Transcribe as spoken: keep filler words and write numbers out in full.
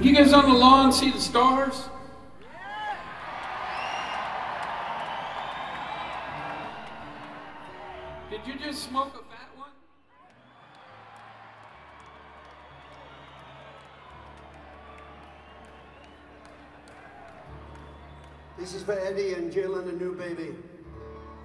Did you guys on the lawn see the stars? Did you just smoke a fat one? This is for Eddie and Jill and the new baby.